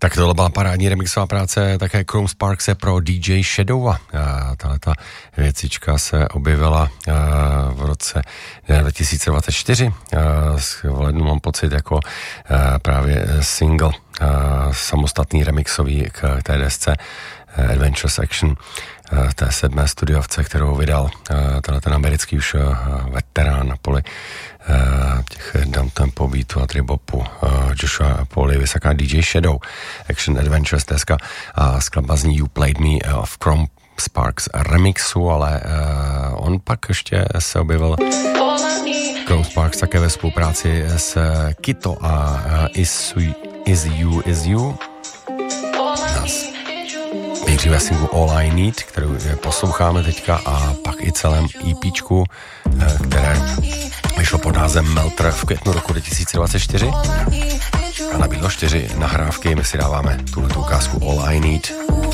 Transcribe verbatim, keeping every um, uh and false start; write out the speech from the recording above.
Tak tohle byla parádní remixová práce také Chrome Sparkse pro D J Shadowa. Tahle ta věcička se objevila v roce dva tisíce dvacet čtyři. V lednu mám pocit jako právě single samostatný remixový k té desce Adventure Section, té sedmé studiovce, kterou vydal tenhle ten americký už veterán na poli těch downtempo beatu a tribopu Joshua Pauly, vysaká D J Shadow, Action Adventures deska a skladba zní You Played Me of Chrome Sparks remixu, ale on pak ještě se objevil Chrome Sparks také ve spolupráci s Kito a Is, Is You, Is You. Nejdříve singlu All I Need, kterou posloucháme teďka, a pak i celém EPčku, které vyšlo pod názvem Melter v květnu roku dva tisíce dvacet čtyři a nabídlo čtyři nahrávky. My si dáváme tuhle ukázku All I Need.